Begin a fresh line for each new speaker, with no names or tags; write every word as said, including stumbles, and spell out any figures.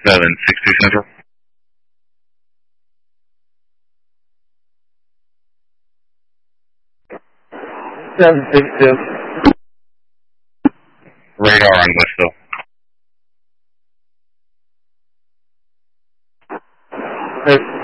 seven six two Central.
seven six two.
Radar on Westville.
Okay.